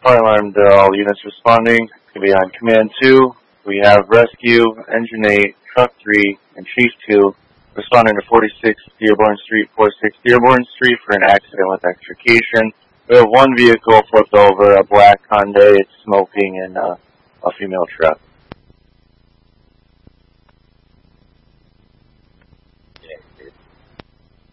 Fire alarm to all units responding. To be on Command 2, we have Rescue, Engine 8, Truck 3, and Chief 2 responding to 46 Dearborn Street, 46 Dearborn Street for an accident with extrication. We have one vehicle flipped over, a black Hyundai, it's smoking, and a female truck.